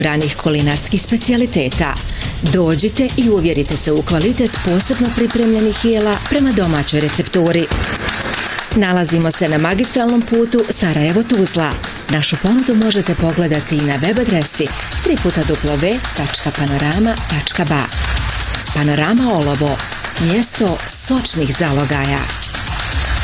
branih kulinarskih specijaliteta. Dođite i uvjerite se u kvalitet posebno pripremljenih jela prema domaćoj recepturi. Nalazimo se na magistralnom putu Sarajevo-Tuzla. Našu ponudu možete pogledati i na web adresi www.panorama.ba. Panorama Olovo, mjesto sočnih zalogaja.